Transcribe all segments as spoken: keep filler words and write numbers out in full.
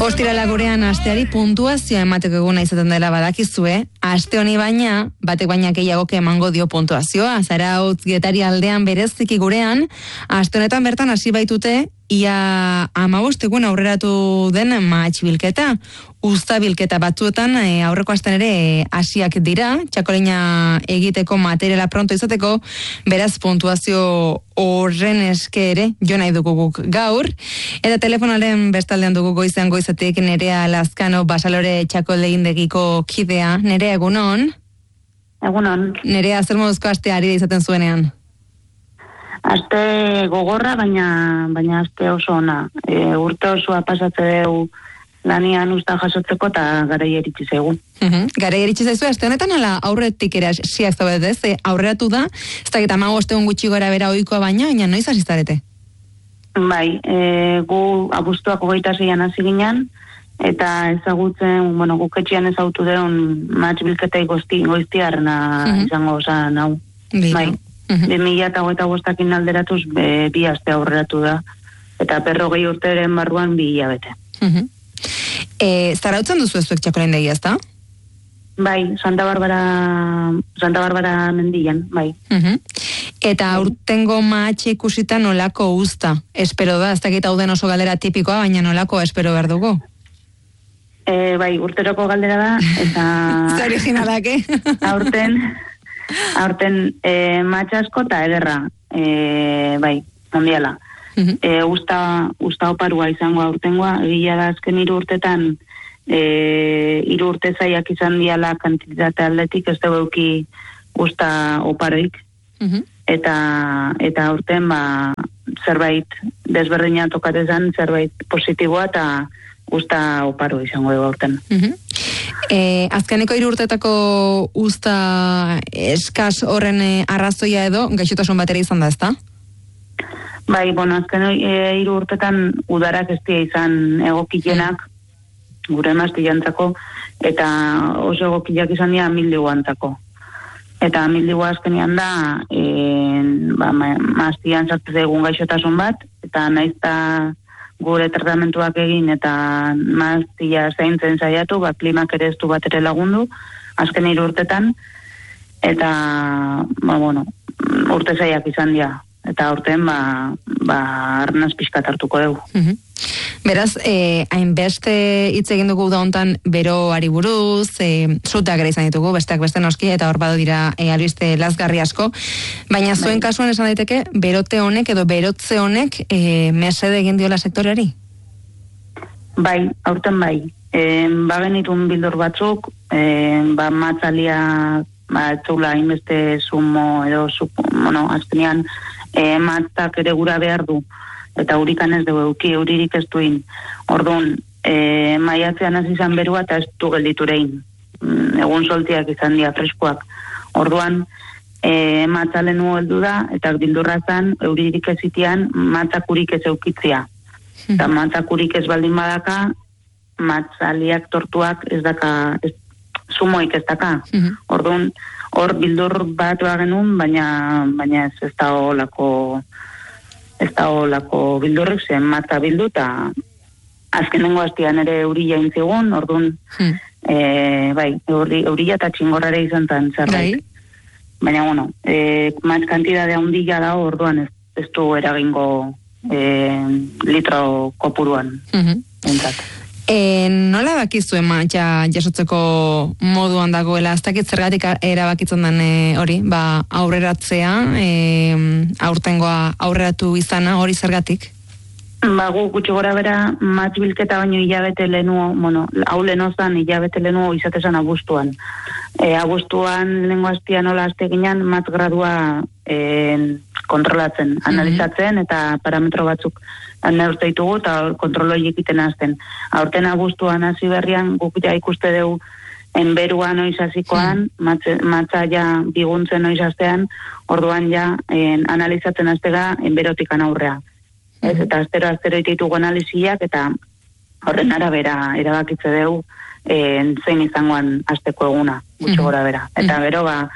Ostirala gurean asteari puntuazioa emateko eguna izaten dela badakizue, aste honi baina, batek baina gehiagoke emango dio puntuazioa, Zarautz Getari aldean bereziki gurean, aste honetan bertan hasi baitute, ia hamabost egun aurreratu den mahats bilketa. Uzta bilketa batzuetan e, aurreko astean ere hasiak dira, txakolina egiteko materiala pronto izateko, beraz puntuazio horren eske ere jo nahi dugu guk gaur. Eta telefonaren bestaldean dugu goizan goizatik Nerea Lazkano Basalore txakoleindegiko kidea. Nerea, egunon? Egunon. Nerea, zer moduzko asteari da izaten zuenean? Aste gogorra, baina baina aste oso ona. E, urte osoa pasatze dugu lanian usta jasotzeko eta garai iritsi zaigu. Uh-huh. Garai iritsi zaizu aste honetan ala aurretik ere hasiak zaudete, ez? Aurreratu da, ez dakit hamabost egun gutxi gora bera ohikoa baina, baina noiz hasi zarete? Bai, e, gu abuztuak hogeita seian hasi ginen, eta ezagutzen, bueno, guk etxean ezagutu deun mahats bilketa goizti, goiztiarna uh-huh. izango osan hau. Bai. Uh-huh. Bi mila eta hogeita bostakin alderatuz be, bi aste aurreratu da, eta berrogei urteren barruan bi hilabete. Uh-huh. E, Zarautzen duzu ezuek txakolindegi, ezta? Bai, Santa Barbara Santa Barbara mendian, bai. Uh-huh. Eta aurtengo mahatxe ikusita nolako uzta? Espero da, ez dakit hau den oso galdera tipikoa, baina nolako espero behar dugu? E, bai, urteroko galdera da, eta... Zer originalak, eh? aurten, aurten e, mahatxe asko eta ederra, e, bai, handiala. Uh-huh. E, usta, usta oparua izango aurtengoa, egia da azken hiru urtetan e, hiru urte zaiak izan diala kantitate aldetik, ez dugu euki usta oparoik. Uh-huh. eta, eta aurten ba, zerbait desberdina tokatezan, zerbait positiboa eta usta oparo izango dugu aurten. Uh-huh. E, azkeneko hiru urtetako usta eskas horren arrazoia edo gaixotasun batera izan da, ezta? Bai, bueno, azken hiru e, urtetan udarak ez dira izan egokienak gure maztilantzako, eta oso egokiak izan dira mildiuantzako. Eta mildiua azkenian da, e, ba, maztian sartzen egun gaixotasun bat, eta naizta gure tratamentuak egin eta maztia zaintzen saiatu, ba, klimak ere ez du bat ere lagundu, azken hiru urtetan, eta, ba, bueno, urte zaiak izan dira. Eta aurten ba, ba arnaz pixkat hartuko dugu. Uh-huh. Beraz, eh, hainbeste hitz egin dugu da hontan beroari buruz, eh, zuteak ere izan ditugu, besteak beste noski, eta hor badu dira eh, albiste lazgarri asko, baina zuen bai. Kasuan esan daiteke, berote honek edo berotze honek eh, mesede egin diola sektoreari? Bai, aurten bai. E, ba genitun bildur batzuk, e, ba matzalia, ba etzula hainbeste sumo edo, supo, bueno, azkenean, E, matzak ere gura behar du, eta urikan ez dugu euki, euririk ez duin. Orduan, e, maiatzean hasi izan berua eta ez du gelditurein. Egun soltiak izan dira freskoak. Orduan, e, matzalen nu heldu da, eta bildurrazan euririk ez itian matzakurik ez eukitzia. Hmm. Eta matzakurik ez baldin badaka, matzaliak tortuak ez daka, ez, sumoik ez daka. Hmm. Orduan, hor bildur bat genuen, baina baina ez ez da olako ez da olako bildurrik zen matza bildu eta azkenengo hastian ere eurila intzigun, orduan hmm. e, bai, euri, eurila eta txingorrare izan tan zerbait. Baina, bueno, e, matz kantidadea hundila da, orduan ez, ez du eragingo e, litro kopuruan. Hmm. Entzat. E, nola bakizu ematxa jasotzeko moduan dagoela, ez dakit zergatik erabakitzen den e, hori, ba aurreratzea, e, aurtengoa aurreratu izana, hori zergatik? Ba, gu gutxi gora bera, matz bilketa baino hilabete lehenuo, bueno, hau lehenozan hilabete lehenuo izatezan abuztuan. E, abuztuan lehenko hastia nola haste ginen, matz gradua e, kontrolatzen, analizatzen, mm-hmm. eta parametro batzuk neurte ditugu eta kontroloi egiten azten. Aurten abuztuan hasi berrian guk ja ikuste dugu enberua noiz hasikoan, hmm. matza ja biguntzen noiz hastean, orduan ja en, analizatzen aztega enberotikan aurrea. Hmm. Ez, eta astero astero ditugu analiziak eta horren arabera erabakitze dugu en, zein izangoan hasteko eguna, gutxo hmm. gora bera. Eta hmm. bero ba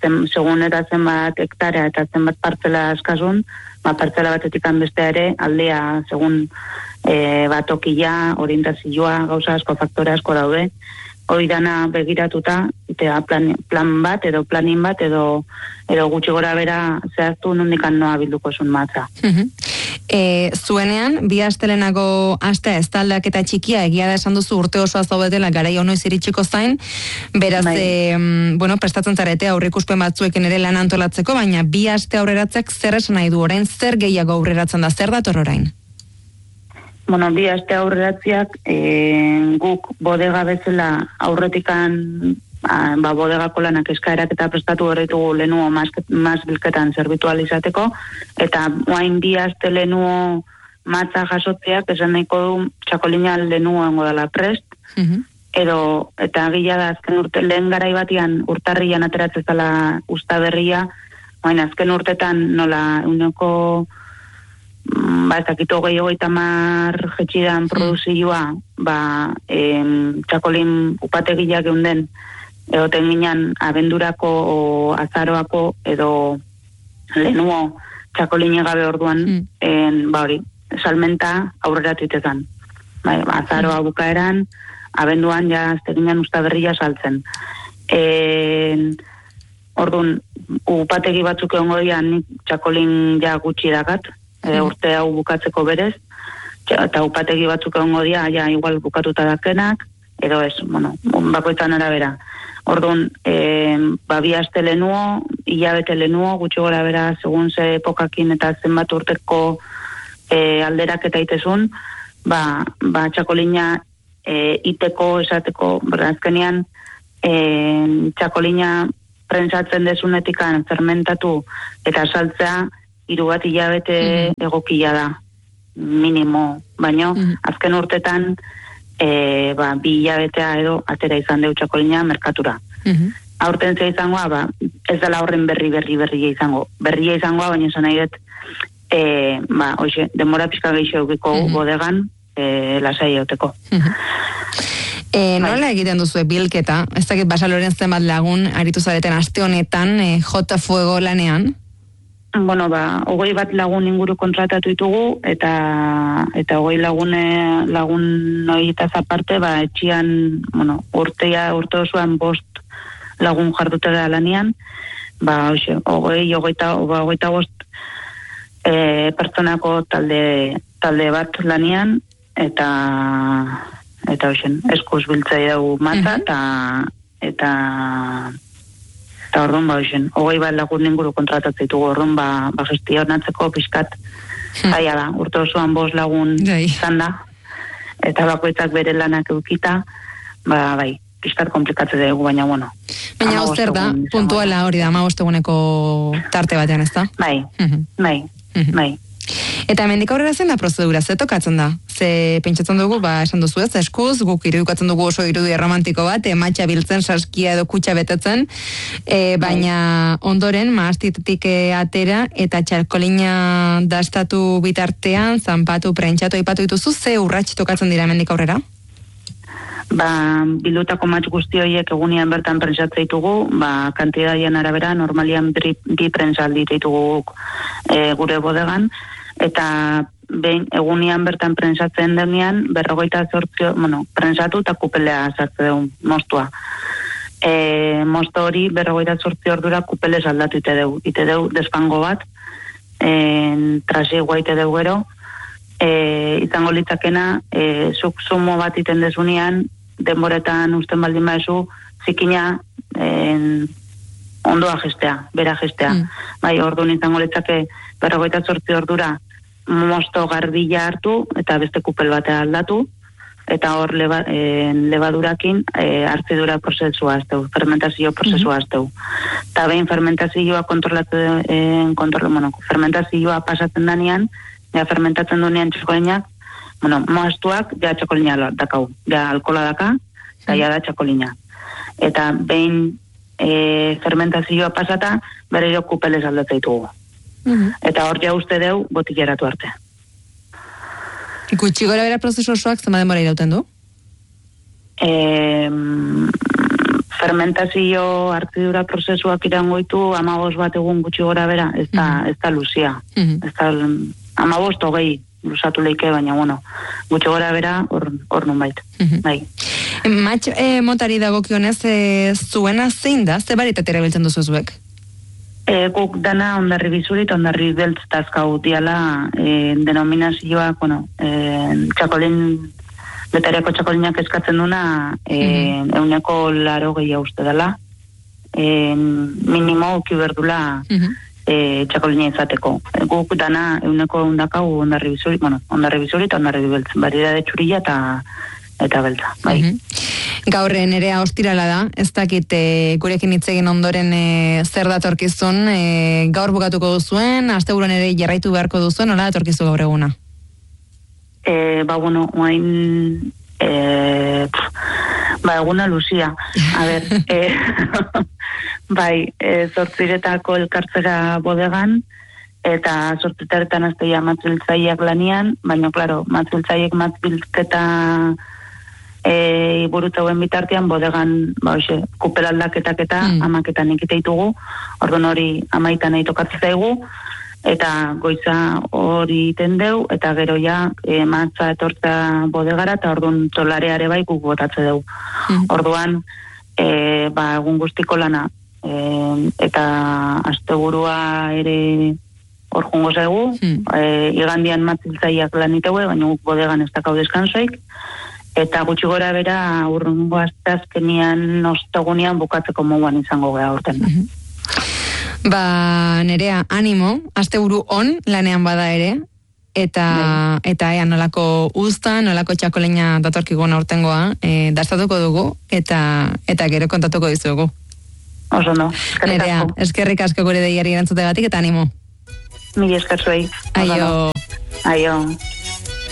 zen, segun eta zenbat hektarea eta zenbat partzela askasun, ba, partzela batetik beste ere, aldea, segun e, batokila, orientazioa, gauza asko, faktore asko daude, hori dana begiratuta, eta plan, plan bat, edo planin bat, edo, edo gutxi gora bera zehaztu nondikan noa bilduko zuen matza. Uh-huh. E, zuenean, bi astelenako aste ez taldeak eta txikia egia da esan duzu urte osoa zaudetela garai honoiz iritsiko zain, beraz, bai. e, bueno, prestatzen zarete aurreikuspen batzuekin ere lan antolatzeko, baina bi aste aurreratzek zer esan nahi du orain, zer gehiago aurreratzen da, zer dator orain? Bueno, bi aste aurreratziak e, guk bodega bezala aurretikan a, ba, bodegako lanak eskaerak eta prestatu horretugu lehenuo maz, maz bilketan zerbitualizateko, eta oain bi aste lehenuo matza jasotzeak esan nahiko du txakolina lehenuo engo dela prest, uh-huh. edo, eta gila da azken urte, lehen garai batian urtarrian ateratzezala usta berria, oain azken urtetan nola uneko ba, ez dakito gehiago eta mar jetxidan produzioa, ba, em, txakolin upategiak eunden, edo tenginan abendurako o azaroako, edo lehenuo txakolin egabe orduan, mm. en, ba hori, salmenta aurrera titezan. Ba, azaroa mm. bukaeran, abenduan ja azteginan ustaberria saltzen. En, orduan, upategi batzuk egongo dian, txakolin ja gutxi dakat, E, urte hau bukatzeko berez, eta upategi batzuk egongo dira, ja, igual bukatuta dakenak, edo ez, bueno, bakoitzan arabera. Orduan, e, ba, bi aste lehenuo, hilabete lehenuo, gutxi gora bera, segun ze epokakin eta zenbat urteko e, alderak eta itezun, ba, ba txakolina e, iteko, esateko, azkenean, e, txakolina prentsatzen desunetikan fermentatu eta saltzea, hiru bat hilabete mm-hmm. egokia da, minimo, baino, mm-hmm. azken urtetan, e, ba, bi hilabetea edo atera izan deu txakolina merkatura. Mm-hmm. Aurten ze izangoa, ba, ez dela horren berri, berri, berria izango. Berria izangoa, baina esan nahi dut, e, ba, oixe, demora pixka gehiago eukiko mm-hmm. bodegan, e, lasai euteko. Mm-hmm. E, nola egiten duzu bilketa? Ez dakit Basaloren zenbat lagun aritu zareten aste honetan, e, J Fuego lanean? Bueno, ba, hogei bat lagun inguru kontratatu ditugu, eta eta hogei lagune, lagun horietaz aparte, ba, etxian, bueno, urtea, urte osoan bost lagun jardute da lanian, ba, oxe, hogei, hogeita, hogeita bost e, pertsonako talde, talde bat lanian, eta eta oxen, eskuz biltzai dugu matza, eta eta eta orduan ba oixen, hogei bat lagun inguru kontratatzen ditugu, orduan ba, ba gestionatzeko pixkat zaila da, urte osoan bost lagun izan da, eta bakoitzak bere lanak eukita, ba bai, pixkat komplikatzen dugu, baina bueno. Baina hau zer da, puntuala hori da, hamabost eguneko tarte batean, ez da? Bai, bai, bai. Eta hemendik aurrera zen da prozedura, ze tokatzen da? Ze pentsatzen dugu, ba, esan duzu ez, eskuz, guk irudukatzen dugu oso irudi romantiko bat, ematxa biltzen, saskia edo kutxa betetzen, e, baina ondoren, maastitetik atera, eta txalkolina dastatu bitartean, zanpatu, prentxatu, aipatu dituzu, ze urratx tokatzen dira hemendik aurrera? Ba, bildutako matx guzti horiek egunian bertan prentsatzen ditugu, ba, kantidadien arabera, normalian bi, bi prentsaldi ditugu e, gure bodegan, eta behin egunian bertan prentsatzen denean, berrogeita zortzio, bueno, prentsatu eta kupelea sartze dugu, mostua. E, mosto hori berrogeita zortzi ordura kupelez aldatu ite dugu, ite dugu despango bat, e, trasi guaite dugu gero, e, izango litzakena, e, zuk sumo bat iten dezunean, denboretan usten baldin baizu, zikina en, ondoa gestea, bera gestea. Mm. Bai, orduan izango litzake berrogeita zortzi ordura mosto garbila hartu eta beste kupel batea aldatu, eta hor leba, e, lebadurakin e, hartzidura prozesua azteu, fermentazio prozesua azteu. Eta behin fermentazioa kontrolatu, e, kontrol, bueno, fermentazioa pasatzen danean, ja fermentatzen duenean txokolinak, bueno, moastuak, ja txakolina dakau, ja alkola daka, eta ja da txakolina. Eta behin e, fermentazioa pasata, berriro kupelez aldatzen ditugu. Uh-huh. Eta hor ja uste deu botileratu arte. Gutxi gora bera prozesu osoak zema denbora irauten du? E, fermentazio hartzidura prozesuak irangoitu amabost bat egun gutxi gora bera, ez da, mm-hmm. ez da luzia. Mm-hmm. Ez da amabost hogei luzatu leike, baina bueno, gutxi gora bera hor, hor nun bait. Mm-hmm. Bai. Matx e, motari dagokionez e, zuena zein da? Ze baritatera biltzen duzu zuek? E, guk dana ondarri bizurit, ondarri beltz tazkau diala e, denominazioak, bueno, e, txakolin, betariako txakolinak eskatzen duna e, mm-hmm. euneko laro gehiago uste dela, e, minimo ukiberdula mm-hmm. e, txakolina izateko. E, guk dana euneko eundakau ondarri bizurit, bueno, ondarri bizurit, ondarri beltz, baridade txurilla eta eta beltza, bai. Mm-hmm. Gaur nerea ostirala da, ez dakit e, gurekin hitz egin ondoren e, zer datorkizun, e, gaur bukatuko duzuen, asteburuan ere jarraitu beharko duzuen, nola datorkizu gaur eguna? E, ba, bueno, oain, e, ba, eguna luzia. A ber, e, bai, e, zortziretako elkartzera bodegan, eta zortzitaretan azteia matziltzaileak lanian, baina, klaro, matziltzaileak matziltzketa E, burutzauen bitartean bodegan ba, oxe, kupel aldaketak eta mm. amaketan ikiteitugu, orduan hori amaitan nahi tokatzen zaigu, eta goiza hori tendeu, eta gero ja e, matza etortza bodegara, eta orduan tolareare bai guk botatze dugu. Mm. Orduan, e, ba, egun guztiko lana, e, eta asteburua ere hor jungo zaigu, mm. e, igandian matziltzaileak lan itegue, baina guk bodegan ez dakau deskansoik, eta gutxi gora bera urrungo azkenian ostegunean bukatzeko moduan izango gea urten. Mm-hmm. Ba, Nerea, animo, asteburu on lanean bada ere, eta Dei. eta ea nolako uzta, nolako txakolina datorkigun aurtengoa, e, dastatuko dugu, eta eta gero kontatuko dizugu. Oso no, eskerrik Nerea, asko. eskerrik asko gure deiari erantzutegatik, eta animo. Mila esker zuei. Aio. Aio.